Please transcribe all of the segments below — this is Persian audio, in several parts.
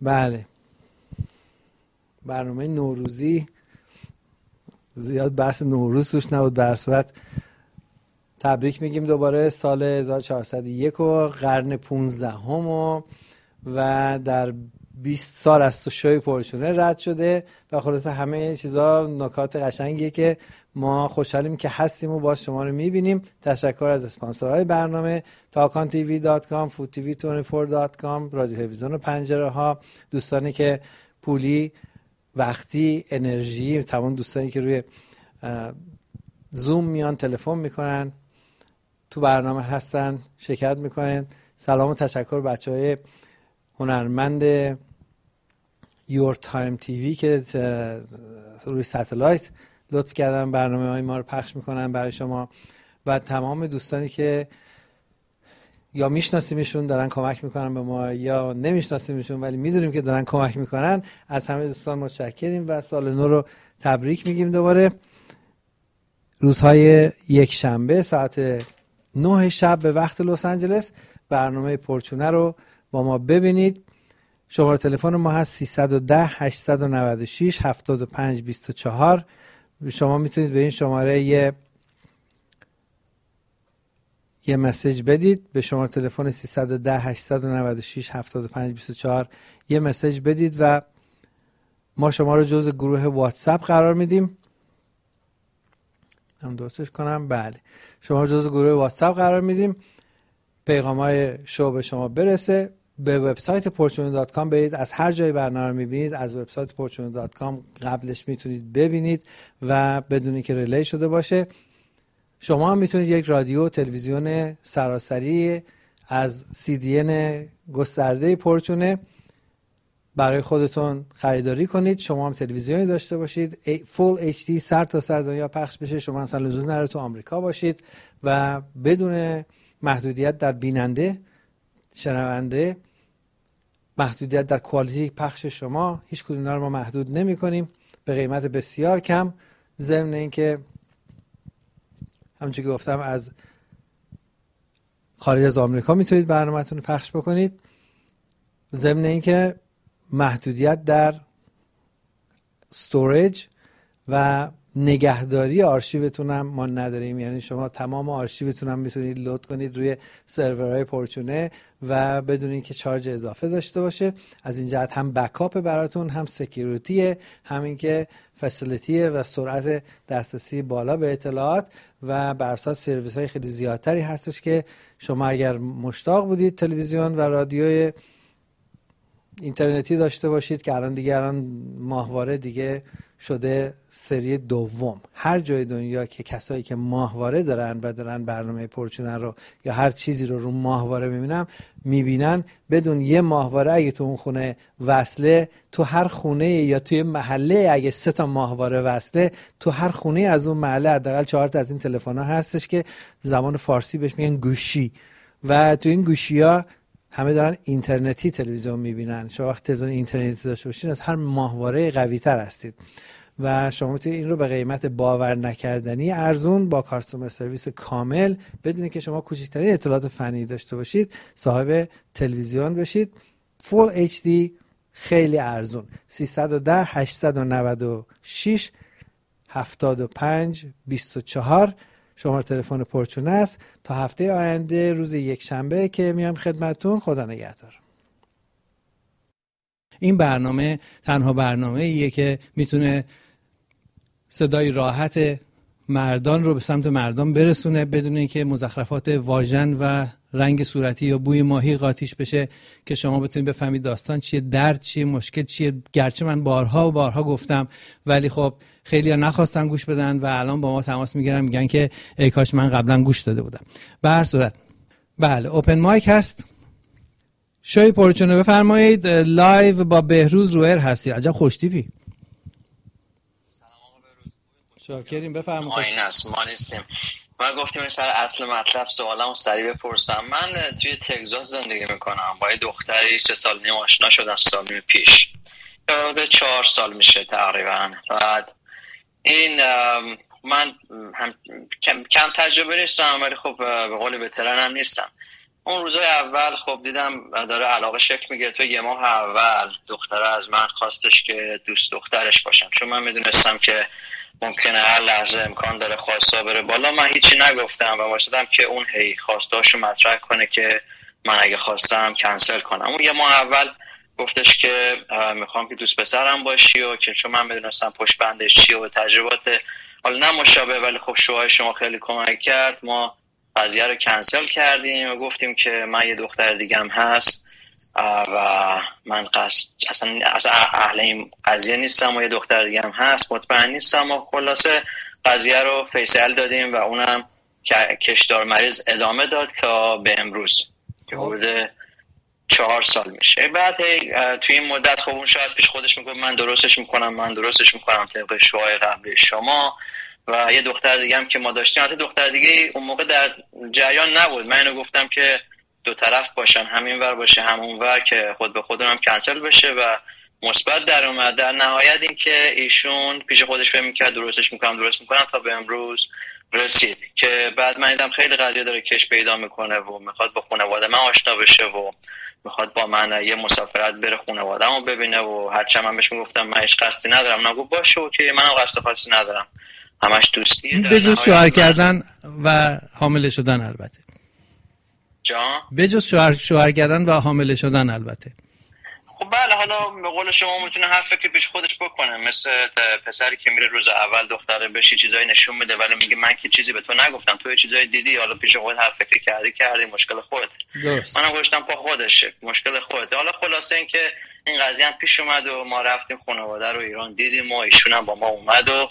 بله، برنامه نوروزی زیاد بحث نوروز توش نبود. به هر صورت تبریک میگیم دوباره سال 1401 و قرن 15 و در 20 سال از شوی پرچونه رد شده و خلاصه همه چیزا نکات قشنگیه که ما خوشحالیم که هستیم و باز شما رو میبینیم. تشکر از اسپانسرهای برنامه talkontv.com، foodtv24.com، رادیو تلویزیون پنجره ها، دوستانی که پولی، وقتی، انرژی، تمام دوستانی که روی زوم میان تلفن میکنن تو برنامه هستن شرکت میکنن. سلام و تشکر بچهای هنرمند یور تایم تیوی که روی ستلایت لطف کردن برنامه های ما رو پخش میکنن برای شما و تمام دوستانی که یا میشناسیمشون دارن کمک میکنن به ما یا نمیشناسیمشون ولی میدونیم که دارن کمک میکنن. از همه دوستان متشکریم و سال نو رو تبریک میگیم. دوباره روزهای یک شنبه ساعت 9 شب به وقت لس آنجلس برنامه پرچونه رو با ما ببینید. شماره تلفن ما هست 310 896 7524. شما میتونید به این شماره یه مسیج بدید، به شماره تلفن 310 896 7524 یه مسیج بدید و ما شما رو جزء گروه واتساپ قرار میدیم. هم درستش کنم؟ بله، شما رو جزء گروه واتساپ قرار میدیم. پیغام‌های شو به شما برسه. به وبسایت porchune.com برید، از هر جای برنامه رو میبینید از وبسایت porchune.com قبلش میتونید ببینید و بدونید که ریلی شده باشه. شما هم میتونید یک رادیو تلویزیون سراسری از CDN گسترده پرچونه برای خودتون خریداری کنید. شما هم تلویزیونی داشته باشید فول HD سر تا سر دنیا پخش بشه. شما اصلا لزوم نداره تو آمریکا باشید و بدون محدودیت در بیننده، شنونده، محدودیت در کوالیتی پخش شما، هیچ کدوم اینا رو ما محدود نمی کنیم به قیمت بسیار کم. ضمن اینکه همونجوری که گفتم از خارج از آمریکا میتونید برنامه‌تون رو پخش بکنید. ضمن اینکه محدودیت در استوریج و نگهداری آرشیوتون هم ما نداریم، یعنی شما تمام آرشیوتون هم میتونید لود کنید روی سرورهای پرچونه و بدون اینکه چارج اضافه داشته باشه. از این جهت هم بکاپ براتون، هم سکیوریتی، همین که فسیلیتی و سرعت دسترسی بالا به اطلاعات و بر اساس سرویس های خیلی زیادتری هستش که شما اگر مشتاق بودید تلویزیون و رادیوی اینترنتی داشته باشید که الان ماهواره دیگه شده سری دوم. هر جای دنیا که کسایی که ماهواره دارن و دارن برنامه پرچونه رو یا هر چیزی رو ماهواره میبینن بدون یه ماهواره اگه تو اون خونه وصله، تو هر خونه یا توی محله اگه 3 تا ماهواره وصله، تو هر خونه از اون محله حداقل 4 تا از این تلفن‌ها هستش که زبان فارسی بهش میگن گوشی و تو این گوشی‌ها همه دارن اینترنتی تلویزیون میبینن. شما وقتی تلویزیون اینترنتی داشته باشین از هر ماهواره قوی تر هستید و شما میتونید این رو به قیمت باور نکردنی ارزون با کاستومر سرویس کامل بدون که شما کوچکترین اطلاعات فنی داشته باشید صاحب تلویزیون بشید. فول HD خیلی ارزون. 310 896 7524 شماره تلفن پرچونه است. تا هفته آینده روز یک شنبه که میام خدمتتون. خدا نگهدار. این برنامه تنها برنامه‌ایه که میتونه صدای راحت مردان رو به سمت مردان برسونه بدون اینکه مزخرفات واژن و رنگ صورتی یا بوی ماهی قاطیش بشه که شما بتونید بفهمید داستان چیه، درد چیه، مشکل چیه. گرچه من بارها و بارها گفتم ولی خب خیلی‌ها نخواستن گوش بدن و الان با ما تماس میگیرن میگن که ای کاش من قبلا گوش داده بودم. به هر صورت بله، اوپن مایک هست. شوی پرچونه بفرمایید. لایو با بهروز روئر هستی. عجب خوشتیپی. سلام آقا بهروز. شاکریم، بفرمایید. آین است ما نیستیم. من گفتیم سر اصل مطلب سوالمو سریع بپرسم. من توی تگزاس زندگی میکنم با یه دختری 3 سال نیم آشنا شدم 3 سال نیم پیش. 4 سال میشه تقریبا. بعد این من هم کم تجربه نیستم ولی خب به قول بهترنم نیستم. اون روزای اول خب دیدم داره علاقه شکل میگیره. تو یه ماه اول دختره از من خواستش که دوست دخترش باشم، چون من میدونستم که ممکنه هر لحظه امکان داره خواستا بره بالا. من هیچی نگفتم و واسدم که اون هی خواستاشو مطرح کنه که من اگه خواستم کنسل کنم. اون یه ماه اول گفتش که میخوام که دوست پسرم باشی و که چون من میدونستم پشت بندش چیه و تجربات حالا نه مشابه ولی خب شوهای شما خیلی کمک کرد، ما قضیه رو کنسل کردیم و گفتیم که من یه دختر دیگم هست و من اصلا اهل این قضیه نیستم و یه دختر دیگه هم هست مطمئن نیستم و خلاصه قضیه رو فیصل دادیم و اونم کشدار مریض ادامه داد تا به امروز که بوده 4 سال میشه. بعد توی این مدت خب اون شاید پیش خودش میگه من درستش میکنم طبق شوهای قبلی شما و یه دختر دیگه هم که ما داشتیم، البته دختر دیگه اون موقع در جریان نبود. من اینو گفتم که دو طرف باشن، همین ور باشه همون ور، که خود به خودم کنسل بشه و مثبت در اومد. در نهایت این که ایشون پیش خودش فکر می‌کرد درست میکنم تا به امروز رسید که بعد من دیدم خیلی قضیه داره کش پیدا میکنه و میخواد با خانواده من آشنا بشه و میخواد با من یه مسافرت بره خانواده‌مو ببینه و هرچند من بهش میگفتم من هیچ قصدی ندارم، نگو باشه که منم قصد خاصی ندارم، همش دوستیه. بجز شوهر کردن و حامله شدن البته. جان؟ بجز شوهر کردن و حامله شدن البته. خب بله، حالا به قول شما میتونه هر فکری پیش خودش بکنه، مثل پسری که میره روز اول دختره بهش چیزایی نشون میده ولی میگه من که چیزی به تو نگفتم، تو یه چیزایی دیدی، حالا پیش خودت هر فکری کردی مشکل خودت. درست. منم گذاشتم پا خودشه، مشکل خودت. حالا خلاصه این که این قضیه هم پیش اومد و ما رفتیم خانواده رو ایران دیدیم و ایشون هم با ما اومد و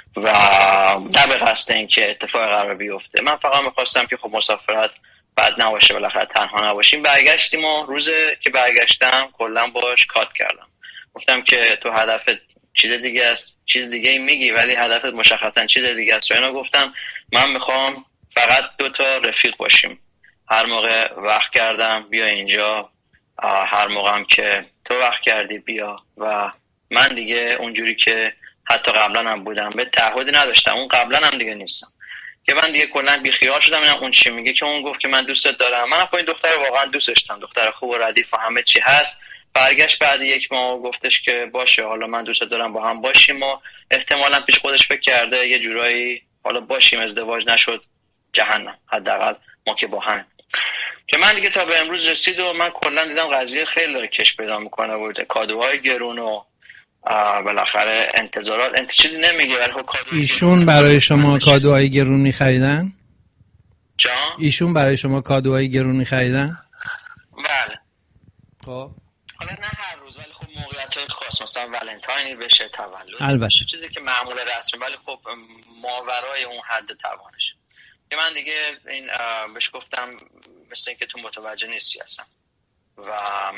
نه به قصد این که اتفاق قرار بیفته. من فقط می‌خواستم که خب مسافرت بعد نباشه، بالاخره تنها نباشیم. برگشتیم و روز که برگشتم کلا باش کات کردم، گفتم که تو هدفت چیز دیگه است، چیز دیگه ای میگی ولی هدفت مشخصا چیز دیگه است. اینا گفتم من میخوام فقط 2 رفیق باشیم، هر موقع وقت کردم بیا اینجا، هر موقع هم که تو وقت کردی بیا. و من دیگه اونجوری که حتی قبلا هم بودم به تعهدی نداشتم، اون قبلا هم دیگه نیستم که من دیگه کلا بیخیال شدم. اینم اون چی میگه که اون گفت که من دوستت دارم، من خب این دختر واقعا دوستش داشتم، دختر خوب و ردیف و همه چی هست. برگشت بعد 1 ماه گفتش که باشه حالا من دوستت دارم با هم باشیم و احتمالاً پیش خودش فکر کرده یه جورایی حالا باشیم، ازدواج نشد جهنم، حداقل ما که با هم. که من دیگه تا به امروز رسید و من کلا دیدم قضیه خیلی داره کش پیدا میکنه و کادوهای گرون و بالاخره انتظارات چیزی نمیگه ولی خب کادوهای ایشون برای شما کادوهای گرونی خریدن؟ جان؟ ایشون برای شما کادوهای گرونی خریدن؟ بله. خب حالا نه هر روز ولی خب موقعیت‌های خاص، مثلا ولنتاینی بشه، تولد، البته چیزی که معمول رسمی ولی خب ماورای اون حد توانش. که من دیگه این بهش گفتم مثل اینکه تو متوجه نیستی اصلا و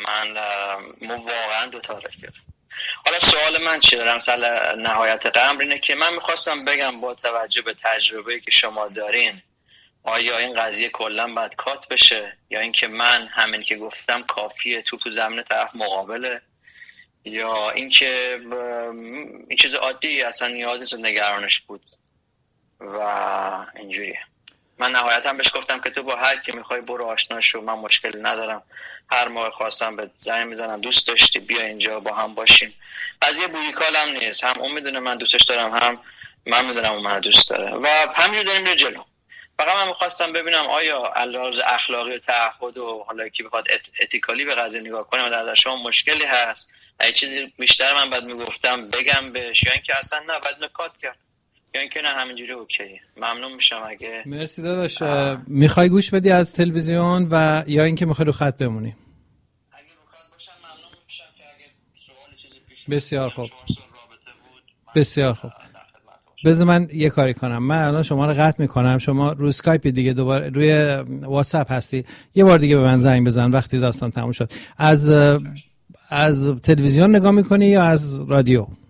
ما واقعا 2 رفیق. حالا سوال من چیه دارم مثلا نهایت قمر اینه که من میخواستم بگم با توجه به تجربه‌ای که شما دارین آیا این قضیه کلا باید کات بشه یا اینکه من همین که گفتم کافیه تو زمین طرف مقابله، یا اینکه این چیز عادی اصلا نیازی نیست نگرانش بود و اینجوریه. من نهایتا بهش گفتم که تو با هر کی میخوای برو آشنا شو، من مشکلی ندارم، هر موقع خواستم به زنگ میزنم دوست داشتی بیا اینجا با هم باشیم. قضیه بوریکال هم نیست، هم اون میدونه من دوستش دارم هم من میدونم اون من دوست داره و همینجور داریم میره جلو. فقط من میخواستم ببینم آیا علاوه اخلاقی و تعهد و حالا کی بخواد اتیکالی به قضیه نگاه کنه و در شما مشکلی هست، اگه چیزی بیشتر من بعد میگفتم بگم بهش یا اینکه اصلا نه بعد نکات کرد یا اینکه نه همینجوری اوکی. ممنون میشم اگه مرسی داداش. میخوای گوش بدی از تلویزیون و یا اینکه میخوای رو خط بمونی؟ اگه رو خط باشم ممنون میشم که اگه سوال چیزی پیش بسیار خوب بسیار خوب. بذار من یه کاری کنم، من الان شما رو قطع میکنم، شما رو اسکایپ دیگه دوباره روی واتساپ هستی، یه بار دیگه به من زنگ بزن وقتی داستان تموم شد. از تلویزیون نگاه میکنی یا از رادیو؟ من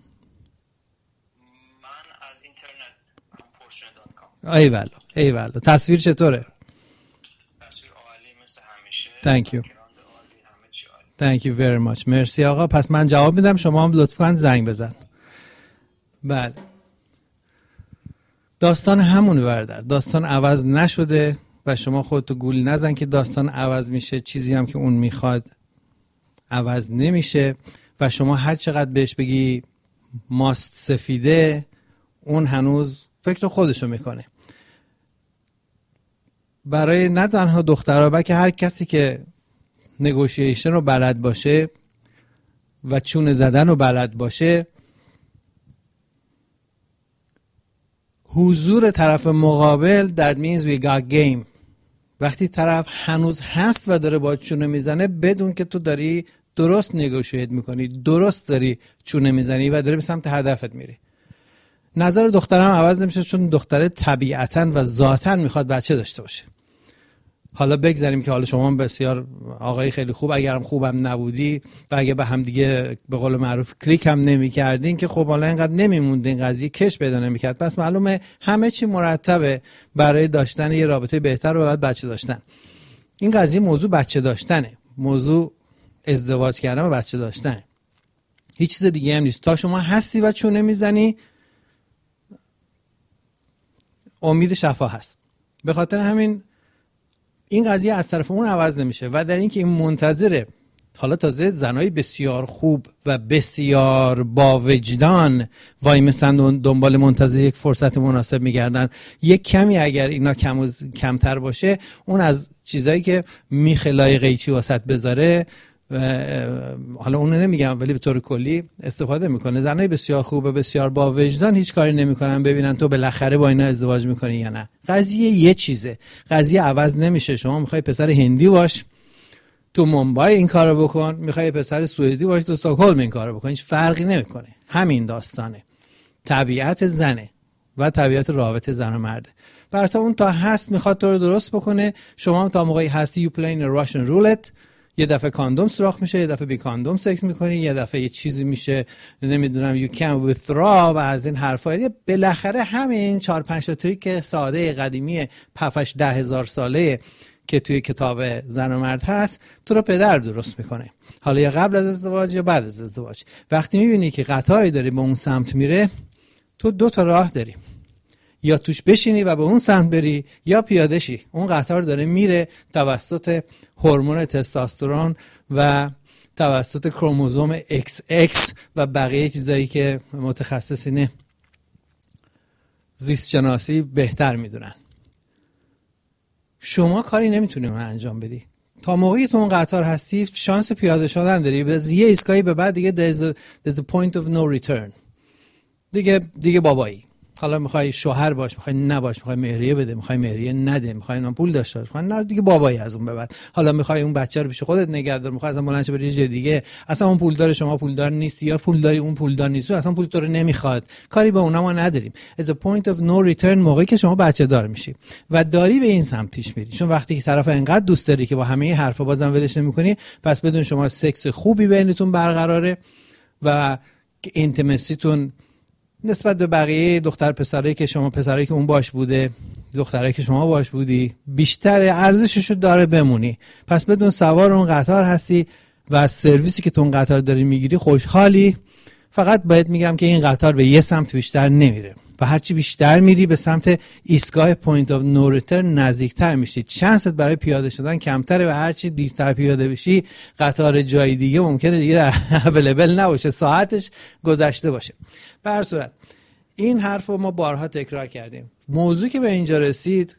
از اینترنت ایوالا. تصویر چطوره؟ تصویر عالی مثل همیشه. Thank you. Thank you very much. مرسی آقا. پس من جواب میدم، شما هم لطفاً زنگ بزن. بله. داستان همونه برادر، داستان عوض نشده و شما خودتو گول نزن که داستان عوض میشه. چیزی هم که اون میخواد عوض نمیشه و شما هر چقدر بهش بگی ماست سفیده، اون هنوز فکر خودشو میکنه. برای نه تنها دخترها بلکه هر کسی که نگوشیشن رو بلد باشه و چونه زدن رو بلد باشه، حضور طرف مقابل that means we got game. وقتی طرف هنوز هست و داره با چونه میزنه، بدون که تو داری درست نگوشیت میکنی، درست داری چونه میزنی و داری به سمت هدفت میری. نظر دخترم عوض نمیشه، چون دختره طبیعتاً و ذاتاً میخواد بچه داشته باشه. حالا بگذاریم که حالا شما بسیار آقای خیلی خوب، اگرم خوبم نبودی و اگه به هم دیگه به قول معروف کلیک هم نمی‌کردین که خب حالا اینقدر نمیموندین، قضیه کش پیدا نمی‌کرد. پس معلومه همه چی مرتبه برای داشتن یه رابطه بهتر و بعد بچه داشتن. این قضیه موضوع بچه داشتنه، موضوع ازدواج کردن و بچه داشتنه، هیچ چیز دیگه هم نیست. تا شما هستی و چونه میزنی، امید شفا هست. به خاطر همین این قضیه از طرف اون عوض نمیشه و در این که این منتظره، حالا تازه زنای بسیار خوب و بسیار با وجدان وای مثلا دنبال منتظر یک فرصت مناسب میگردن. یک کمی اگر اینا کمتر باشه، اون از چیزایی که میخلای قیچی واسط بذاره، حالا اونو نمیگم ولی به طور کلی استفاده میکنه. زنای بسیار خوب و بسیار با وجدان هیچ کاری نمیکنن ببینن تو بالاخره با اینا ازدواج میکنی یا نه. قضیه یه چیزه، قضیه عوض نمیشه. شما میخوای پسر هندی باش تو مومبای این کارو بکن، میخوای پسر سوئدی باش تو استکهلم این کارو بکن، هیچ فرقی نمیکنه. همین داستانه، طبیعت زنه و طبیعت رابطه زن و مرده. برای اون تا هست میخواد تو رو درست بکنه، شما هم تا موقعی هستی you playing a Russian roulette. یه دفعه کاندوم سوراخ میشه، یه دفعه بی کاندوم سکس میکنی، یه دفعه یه چیزی میشه نمیدونم you can withdraw و از این حرفا. بالاخره همین 4-5 تا تریک ساده قدیمی 7-10 هزار ساله که توی کتاب زن و مرد هست تو رو پدر درست میکنه، حالا یا قبل از ازدواج یا بعد از ازدواج. وقتی میبینی که قطاری داری به اون سمت میره، تو 2 تا راه داری، یا توش بشینی و به اون سمت بری یا پیاده شی. اون قطار داره میره توسط هورمون تستوسترون و توسط کروموزوم XX و بقیه چیزایی که متخصصین زیست شناسی بهتر میدونن. شما کاری نمیتونی اون انجام بدی. تا موقعی تو اون قطار هستی شانس پیاده شدن داری، از یه ایستگاهی به بعد دیگه there's a point of no return. دیگه بابایی. حالا میخوای شوهر باش، میخوای نباش، میخوای مهریه بده، میخوای مهریه نده، میخوای من پول داشته باش، میخوای نه، دیگه بابایی از اون به بعد. حالا میخوای اون بچه رو پیش خودت نگه دار، میخوای اصلا بلند شه بری جای دیگه، اصلا اون پولدار شما پولدار نیست، یا پولداری اون پولدار نیست، اصلا پول تو رو نمیخواد، کاری به اونها ما نداریم. as a point of no return موقعی که شما بچه دار میشی و داری به این سمت پیش میری، چون وقتی که طرف انقدر دوست داری که با همه حرفا بازم ولش نمیکنی، پس بدون شما سکس خوبی بینتون برقراره و اینتیمسیتون نسبت به بقیه دختر پسرایی که شما پسرایی که اون باش بوده، دخترایی که شما باش بودی، بیشتر ارزششو داره بمونی. پس بدون سوار اون قطار هستی و از سرویسی که تو اون قطار داری میگیری خوشحالی. فقط باید میگم که این قطار به یه سمت بیشتر نمیره و هرچی بیشتر میری به سمت ایستگاه پوینت آف نو ریترن نزدیکتر میشی. چانست برای پیاده شدن کمتره و هرچی دیرتر پیاده بشی قطار جای دیگه ممکنه دیگه اویلیبل نباشه، ساعتش گذشته باشه. به هر صورت این حرف رو ما بارها تکرار کردیم. موضوع که به اینجا رسید،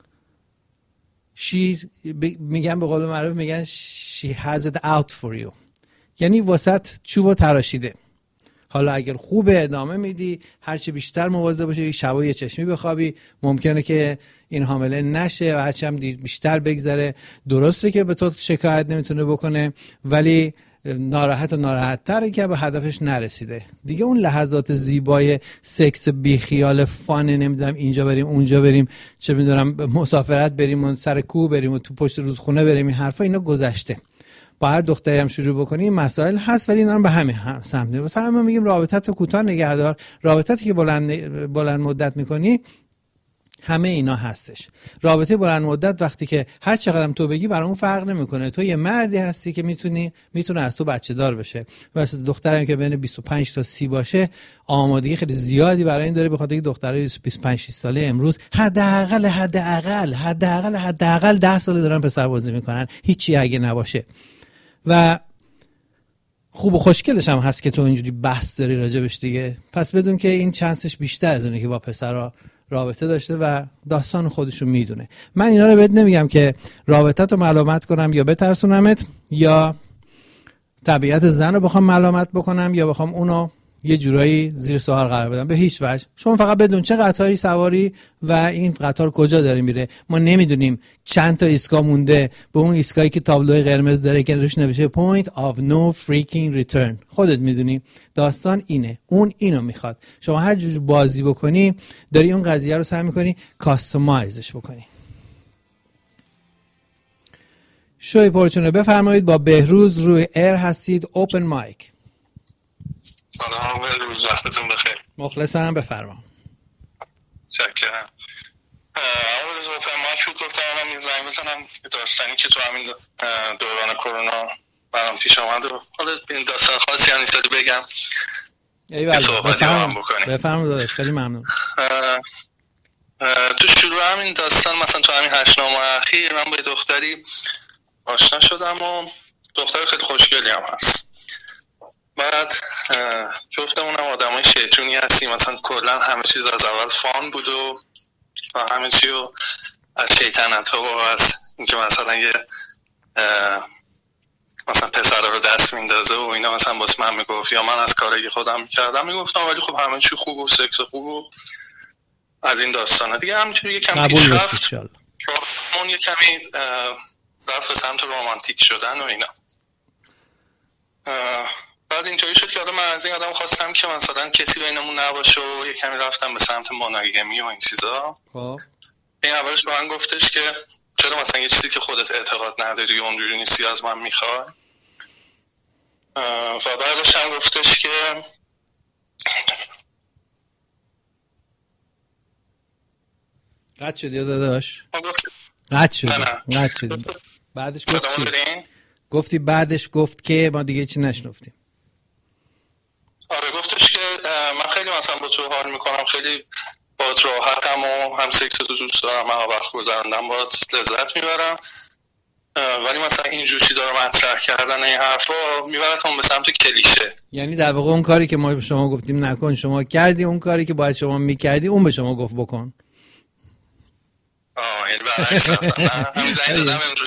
میگن به قول معروف میگن she has it out for you، یعنی واسط چوبو تراشیده. حالا اگر خوبه ادامه میدی، هرچی بیشتر مواظب باشی، شبا یه چشمی بخوابی، ممکنه که این حامله نشه و هرچی هم بیشتر بگذره. درسته که به تو شکایت نمیتونه بکنه، ولی ناراحت تره که به هدفش نرسیده. دیگه اون لحظات زیبای سکس بی خیال فان، نمیدونم اینجا بریم اونجا بریم، چه میدونم مسافرت بریم و سر کوه بریم و تو پشت رودخونه بریم، این حرفا اینا گذشته. با هر دختری هم شروع بکنی این مسائل هست، ولی اینا رو به همین سمت میره. واسه همه میگیم رابطت رو کوتاه نگه دار. رابطتی که بلند مدت میکنی همه اینا هستش. رابطه بلند مدت وقتی که هر چقدر تو بگی برای اون فرق نمیکنه. تو یه مردی هستی که میتونه از تو بچه دار بشه. واسه دخترم که بین 25 تا 30 باشه آمادگی خیلی زیادی برای این داره، به خاطر که دخترای 25 6 ساله امروز حداقل 10 ساله دارن پسر بازی میکنن، هیچی اگه نباشه. و خوب و خوشگلش هم هست که تو اینجوری بحث داری راجبش دیگه. پس بدون که این چانسش بیشتر از اونه که با پسرها رابطه داشته و داستان خودشو میدونه. من اینا رو بهت نمیگم که رابطت رو ملامت کنم یا بترسونمت یا طبیعت زن رو بخوام ملامت بکنم یا بخوام اونو یه جورایی زیر سوال قرار بدم، به هیچ وجه. شما فقط بدون چه قطاری سواری و این قطار کجا داره میره. ما نمیدونیم چند تا ایستگاه مونده به اون ایستگاهی که تابلوی قرمز داره که روش نوشته point of no freaking return. خودت میدونی داستان اینه، اون اینو میخواد. شما هر جور بازی بکنی داری اون قضیه رو سعی میکنی کاستومایزش بکنی. شوی پرچونه بفرمایید، با بهروز روی ایر هستید. اوپن مایک. سلام، روز وقتتون بخیر. مخلصم، بفرما. شکرم. اول از اوپن مایک بود گفتم من زنگ بزنم داستانی که تو همین دوران کرونا برام پیش آمد و حالا این داستان خاصی هم نیست بگم. بفرما داداش، خیلی ممنون. تو شروع همین داستان مثلا تو همین 8 ماه اخیر من با دختری آشنا شدم و دختر خیلی خوشگلی هم هست. بعد جفتمون هم آدمای شیطونی هستیم، مثلا کلا همه چیز از اول فان بود و همه چی رو از شیطنت ها و از اینکه مثلا یه مثلا پسر رو دست میندازه و اینا مثلا باز من میگفت یا من از کاری خودم میکردم میگفتم، ولی خب همه چی خوب و سکس خوب و از این داستانا دیگه. همینجوری یکم پیش رفت، اون یه کمی رفت به سمت رومانتیک شدن و اینا. بعد اینطوری شد که آدم من از این آدم خواستم که مثلا کسی بینمون نباشه و یه کمی رفتم به سمت مونوگامی و این چیزا. این اولش به من گفتش که چرا مثلا یه چیزی که خودت اعتقاد نداری و اونجوری نیستی از من میخوای. و بعدش هم گفتش که قد شد یا داداش؟ قد شد. بعدش گفت چی؟ گفتی بعدش گفت که ما دیگه چی نشنفتیم. آره گفتش که من خیلی مثلا با تو حال میکنم، خیلی باهات راحتم و هم سکس تو دوست دارم، من وقت گذروندم باهات لذت میبرم، ولی مثلا اینجور چیزا رو مطرح کردن این حرفا میبرتون به سمت کلیشه. یعنی در واقع اون کاری که ما به شما گفتیم نکن شما کردی، اون کاری که باید شما میکردی اون به شما گفت بکن. یعنی برعکس اصلا. همین زنگ زدم امروز